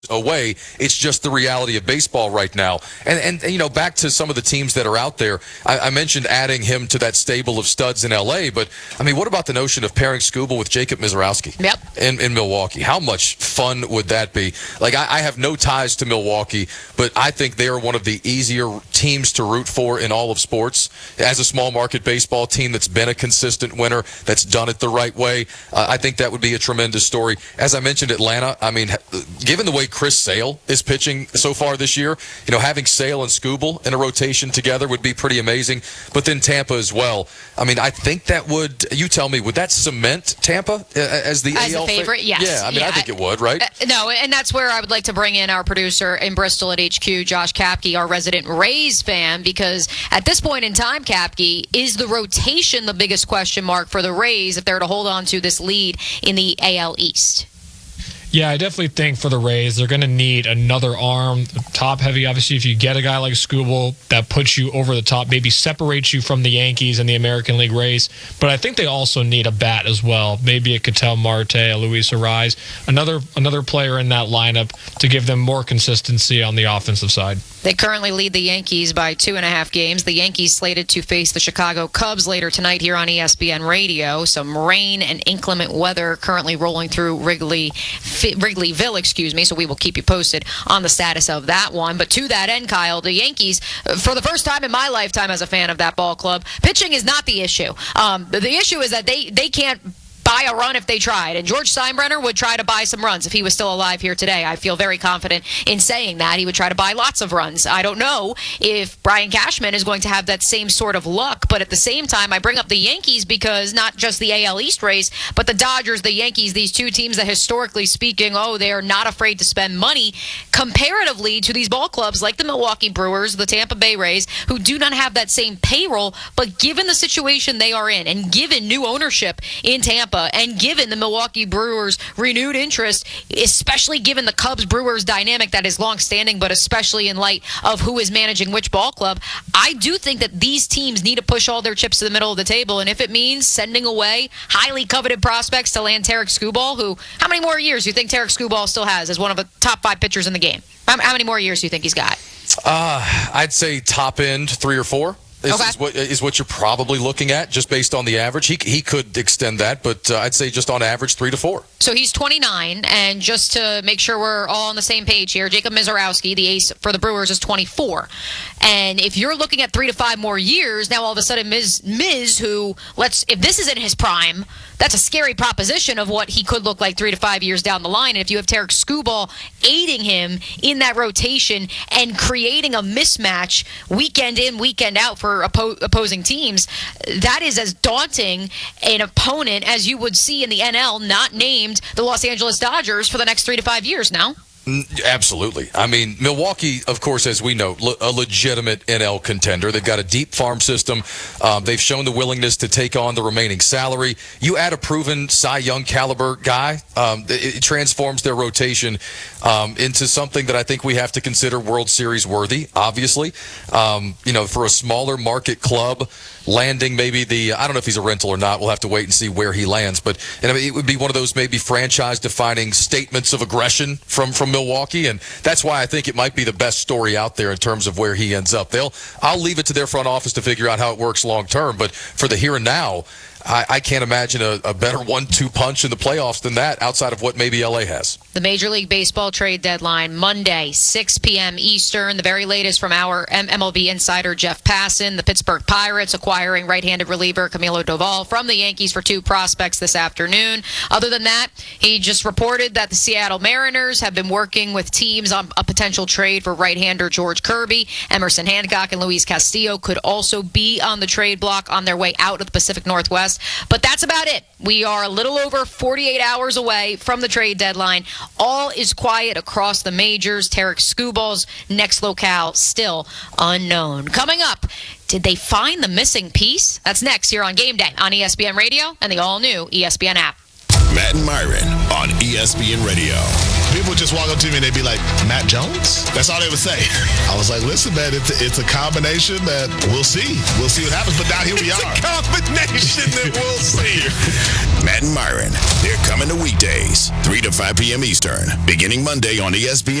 away. It's just the reality of baseball right now. And back to some of the teams that are out there. I mentioned adding him to that stable of studs in L.A., but, I mean, what about the notion of pairing Skubal with Jacob Misiorowski in Milwaukee? How much fun would that be? Like, I have no ties to Milwaukee, but I think they are one of the easier teams to root for in all of sports. As a small market baseball team that's been a consistent winner, that's done it the right way, I think that would be a tremendous story. As I mentioned, Atlanta, I mean, given the way Chris Sale is pitching so far this year, having Sale and Skubal in a rotation together would be pretty amazing. But then Tampa as well. I mean, I think that would, you tell me, would that cement Tampa as the AL favorite? Yes. Yeah, I mean, I think it would, right? No, and that's where I would like to bring in our producer in Bristol at HQ, Josh Kapke, our resident Rays fan, because at this point in time, Kapke, is the rotation the biggest question mark for the Rays if they're to hold on to this lead in the AL East? Yeah, I definitely think for the Rays, they're going to need another arm, top heavy. Obviously, if you get a guy like Skubal that puts you over the top, maybe separates you from the Yankees and the American League race. But I think they also need a bat as well. Maybe a Ketel Marte, a Luis Arraez, another player in that lineup to give them more consistency on the offensive side. They currently lead the Yankees by 2.5 games. The Yankees slated to face the Chicago Cubs later tonight here on ESPN Radio. Some rain and inclement weather currently rolling through Wrigleyville, so we will keep you posted on the status of that one. But to that end, Kyle, the Yankees, for the first time in my lifetime as a fan of that ball club, pitching is not the issue. The issue is that they can't buy a run if they tried. And George Steinbrenner would try to buy some runs if he was still alive here today. I feel very confident in saying that. He would try to buy lots of runs. I don't know if Brian Cashman is going to have that same sort of luck, but at the same time, I bring up the Yankees because not just the AL East race, but the Dodgers, the Yankees, these two teams that historically speaking, they are not afraid to spend money comparatively to these ball clubs like the Milwaukee Brewers, the Tampa Bay Rays, who do not have that same payroll, but given the situation they are in and given new ownership in Tampa, and given the Milwaukee Brewers' renewed interest, especially given the Cubs-Brewers dynamic that is long-standing, but especially in light of who is managing which ball club, I do think that these teams need to push all their chips to the middle of the table, and if it means sending away highly coveted prospects to land Tarik Skubal, who, how many more years do you think Tarik Skubal still has as one of the top 5 pitchers in the game? How many more years do you think he's got? I'd say top end 3 or 4. Is what you're probably looking at, just based on the average. He could extend that, but I'd say just on average 3 to 4. So he's 29, and just to make sure we're all on the same page here, Jacob Misiorowski, the ace for the Brewers, is 24. And if you're looking at 3 to 5 more years, now all of a sudden Miz, who, if this isn't his prime, that's a scary proposition of what he could look like 3 to 5 years down the line. And if you have Tarik Skubal aiding him in that rotation and creating a mismatch weekend in, weekend out for opposing teams, that is as daunting an opponent as you would see in the NL, not named the Los Angeles Dodgers, for the next 3 to 5 years now. Absolutely. I mean, Milwaukee, of course, as we know, a legitimate NL contender. They've got a deep farm system. They've shown the willingness to take on the remaining salary. You add a proven Cy Young caliber guy, it transforms their rotation into something that I think we have to consider World Series worthy, obviously. For a smaller market club, landing maybe I don't know if he's a rental or not. We'll have to wait and see where he lands. But it would be one of those maybe franchise-defining statements of aggression from Milwaukee, and that's why I think it might be the best story out there in terms of where he ends up. I'll leave it to their front office to figure out how it works long term, but for the here and now, I can't imagine a better 1-2 punch in the playoffs than that outside of what maybe LA has. The Major League Baseball trade deadline, Monday, 6 p.m. Eastern. The very latest from our MLB insider, Jeff Passan. The Pittsburgh Pirates acquiring right-handed reliever Camilo Doval from the Yankees for 2 prospects this afternoon. Other than that, he just reported that the Seattle Mariners have been working with teams on a potential trade for right-hander George Kirby. Emerson Hancock and Luis Castillo could also be on the trade block on their way out of the Pacific Northwest. But that's about it. We are a little over 48 hours away from the trade deadline. All is quiet across the majors. Tarik Skubal's next locale still unknown. Coming up, did they find the missing piece? That's next here on Game Day on ESPN Radio and the all-new ESPN app. Matt and Myron on ESPN Radio. People just walk up to me and they'd be like, Matt Jones? That's all they would say. I was like, listen, man, it's a combination that we'll see. We'll see what happens. But now here we are. It's a combination that we'll see. Matt and Myron, they're coming to weekdays, 3 to 5 p.m. Eastern, beginning Monday on ESPN.